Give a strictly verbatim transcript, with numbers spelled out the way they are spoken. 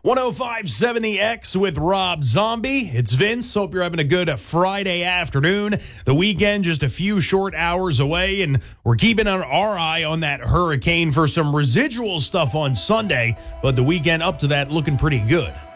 one oh five point seven The X with Rob Zombie. It's Vince. Hope you're having a good Friday afternoon. The weekend just a few short hours away, and we're keeping our eye on that hurricane for some residual stuff on Sunday, but the weekend up to that looking pretty good.